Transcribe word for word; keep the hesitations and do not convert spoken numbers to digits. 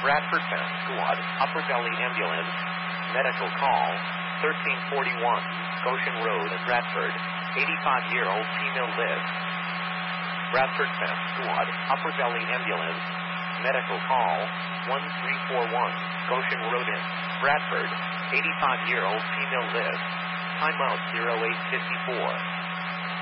Bradford Fence Squad, Upper Valley Ambulance, medical call, thirteen forty-one, Goshen Road in Bradford, eighty-five-year-old female lives. Bradford Fence Squad, Upper Valley Ambulance, medical call, one three four one, Goshen Road in Bradford, eighty-five-year-old female lives. Timeout zero eight fifty-four.